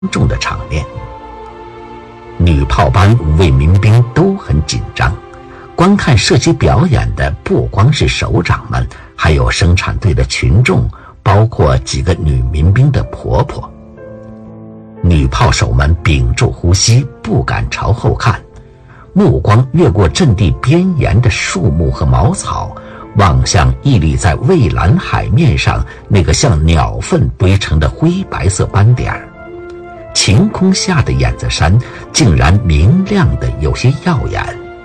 重的场面。女炮班5位民兵都很紧张，观看射击表演的不光是首长们，还有生产队的群众，包括几个女民兵的婆婆。女炮手们屏住呼吸，不敢朝后看，目光越过阵地边沿的树木和茅草，望向屹立在蔚蓝海面上那个像鸟粪堆成的灰白色斑点儿。晴空下的眼子山竟然明亮得有些耀眼。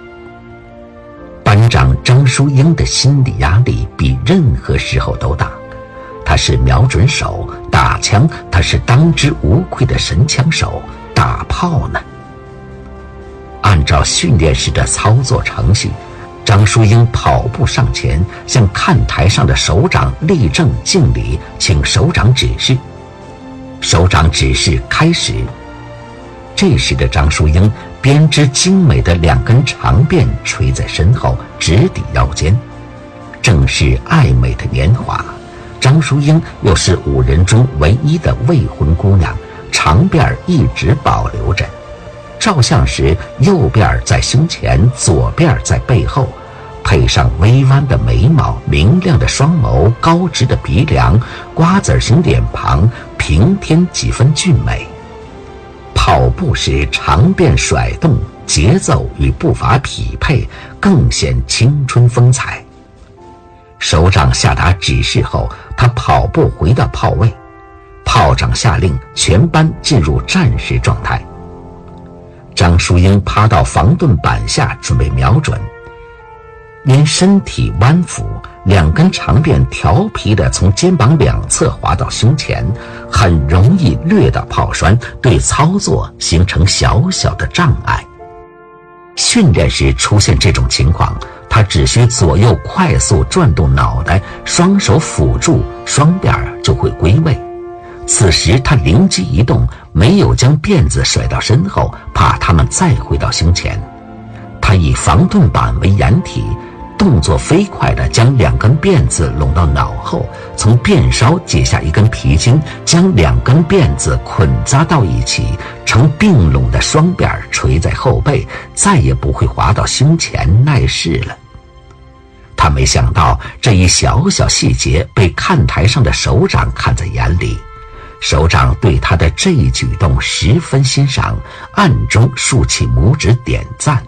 班长张淑英的心理压力比任何时候都大，他是瞄准手，打枪他是当之无愧的神枪手，打炮呢？按照训练时的操作程序，张淑英跑步上前，向看台上的首长立正敬礼，请首长指示。首长指示开始。这时的张淑英编织精美的2根长辫垂在身后，直抵腰间。正是爱美的年华，张淑英又是5人中唯一的未婚姑娘，长辫一直保留着。照相时，右辫在胸前，左辫在背后，配上微弯的眉毛、明亮的双眸、高直的鼻梁、瓜子型脸庞，平添几分俊美。跑步时长辫甩动，节奏与步伐匹配，更显青春风采。首长下达指示后，他跑步回到炮位，炮长下令全班进入战时状态。张淑英趴到防盾板下准备瞄准，因身体弯俯，2根长辫调皮地从肩膀两侧滑到胸前，很容易掠到炮栓，对操作形成小小的障碍。训练时出现这种情况，他只需左右快速转动脑袋，双手辅助，双辫就会归位。此时他灵机一动，没有将辫子甩到身后，怕他们再回到胸前。他以防盾板为掩体，动作飞快地将2根辫子拢到脑后，从辫梢解下1根皮筋，将2根辫子捆扎到一起，成并拢的双辫垂在后背，再也不会滑到胸前碍事了。他没想到这一小小细节被看台上的首长看在眼里，首长对他的这一举动十分欣赏，暗中竖起拇指点赞。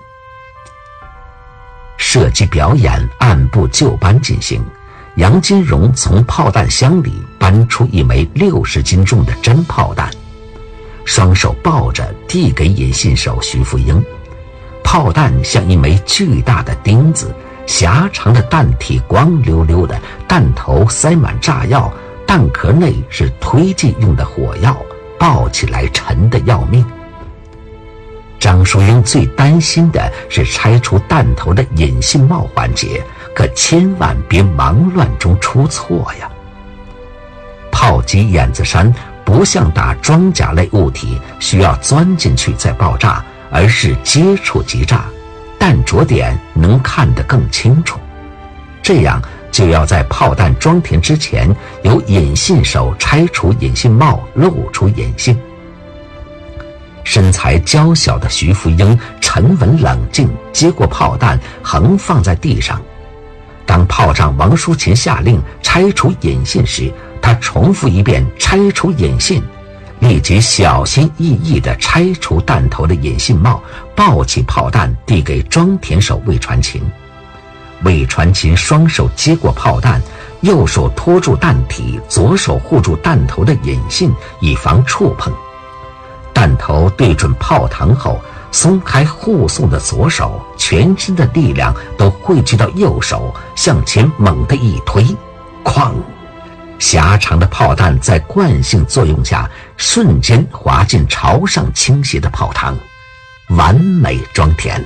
射击表演按部就班进行，杨金荣从炮弹箱里搬出1枚60斤重的真炮弹，双手抱着递给引信手徐福英。炮弹像1枚巨大的钉子，狭长的弹体光溜溜的，弹头塞满炸药，弹壳内是推进用的火药，抱起来沉得要命。张淑英最担心的是拆除弹头的引信帽环节，可千万别忙乱中出错呀。炮击眼子山不像打装甲类物体需要钻进去再爆炸，而是接触即炸，弹着点能看得更清楚。这样就要在炮弹装填之前，由引信手拆除引信帽，露出引信。身材娇小的徐福英沉稳冷静，接过炮弹横放在地上。当炮长王淑琴下令拆除引信时，他重复一遍拆除引信，立即小心翼翼地拆除弹头的引信帽，抱起炮弹递给装填手魏传琴。魏传琴双手接过炮弹，右手托住弹体，左手护住弹头的引信，以防触碰。弹头对准炮膛后，松开护送的左手，全身的力量都汇聚到右手，向前猛地一推，哐！狭长的炮弹在惯性作用下，瞬间滑进朝上倾斜的炮膛，完美装填。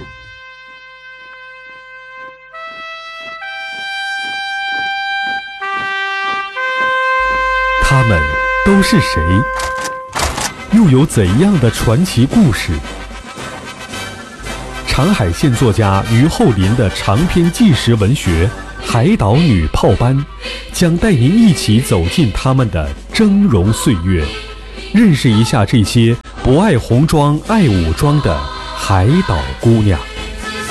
他们都是谁？又有怎样的传奇故事？长海县作家于厚林的长篇纪实文学《海岛女炮班》将带您一起走进他们的峥嵘岁月， 认识一下这些不爱红妆爱武装的海岛姑娘。